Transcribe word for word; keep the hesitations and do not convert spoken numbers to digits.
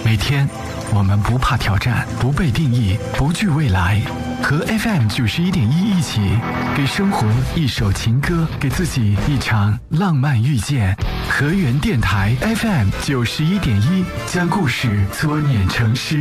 每天，我们不怕挑战，不被定义，不惧未来。和 F M 九十一点一一起，给生活一首情歌，给自己一场浪漫遇见。河源电台 F M 九十一点一，将故事搓捻成诗。